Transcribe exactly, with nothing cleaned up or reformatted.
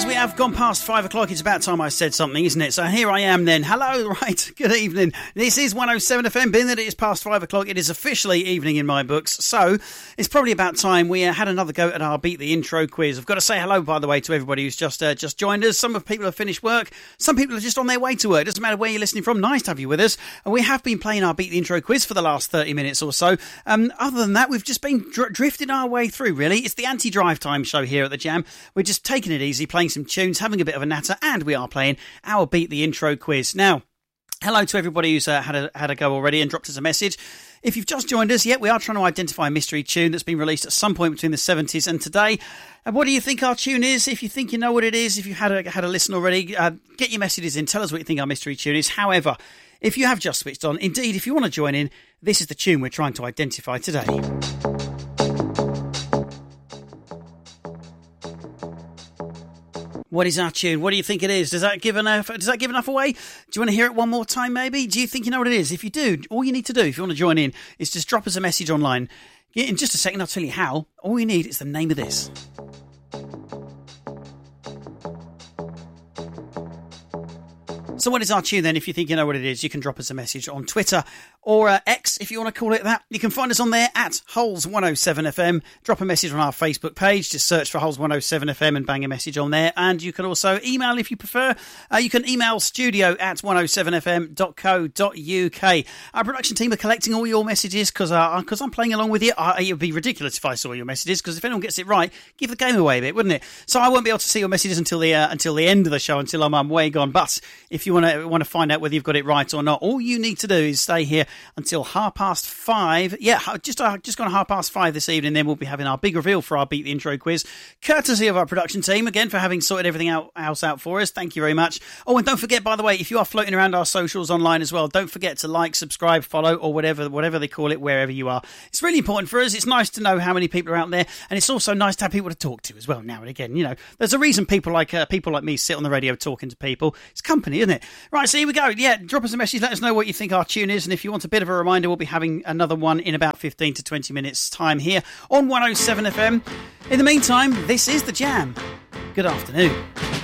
as we have gone past five o'clock, it's about time I said something, isn't it? So here I am then. Hello, right, good evening. This is one oh seven F M, being that it is past five o'clock, it is officially evening in my books. So it's probably about time we uh, had another go at our Beat the Intro quiz. I've got to say hello, by the way, to everybody who's just uh, just joined us. Some of people have finished work. Some people are just on their way to work. Doesn't matter where you're listening from. Nice to have you with us. And we have been playing our Beat the Intro quiz for the last thirty minutes or so. Um, other than that, we've just been dr- drifting our way through, really. It's the anti-drive time show here at the Jam. We're just taking it easy, playing some tunes, having a bit of a natter, and we are playing our Beat the Intro quiz. Now, hello to everybody who's uh, had a had a go already and dropped us a message. If you've just joined us, yeah, we are trying to identify a mystery tune that's been released at some point between the seventies and today. And what do you think our tune is? If you think you know what it is, if you've had a, had a listen already, uh, get your messages in. Tell us what you think our mystery tune is. However, if you have just switched on, indeed, if you want to join in, this is the tune we're trying to identify today. What is our tune? What do you think it is? Does that give enough? Does that give enough away? Do you want to hear it one more time, maybe? Do you think you know what it is? If you do, all you need to do, if you want to join in, is just drop us a message online. In just a second, I'll tell you how. All you need is the name of this. So what is our tune then? If you think you know what it is, you can drop us a message on Twitter or uh, X, if you want to call it that. You can find us on there at Holes one oh seven F M. Drop a message on our Facebook page. Just search for Holes one oh seven F M and bang a message on there. And you can also email if you prefer. Uh, you can email studio at one oh seven f m dot co dot u k. Our production team are collecting all your messages because uh, cause I'm playing along with you. Uh, it would be ridiculous if I saw your messages, because if anyone gets it right, give the game away a bit, wouldn't it? So I won't be able to see your messages until the uh, until the end of the show, until I'm, I'm way gone. But if you want to want to find out whether you've got it right or not, all you need to do is stay here until half past five. Yeah, just uh, just gone half past five this evening. Then we'll be having our big reveal for our Beat the Intro quiz, courtesy of our production team, again, for having sorted everything out, else out for us. Thank you very much. Oh, and don't forget, by the way, if you are floating around our socials online as well, don't forget to like, subscribe, follow, or whatever whatever they call it, wherever you are. It's really important for us. It's nice to know how many people are out there, and it's also nice to have people to talk to as well now and again. You know, there's a reason people like uh, people like me sit on the radio talking to people. It's company, isn't it? Right, so here we go. Yeah, drop us a message. Let us know what you think our tune is, and if you want a bit of a reminder, we'll be having another one in about fifteen to twenty minutes time here on one oh seven F M. In the meantime, this is The Jam. Good afternoon.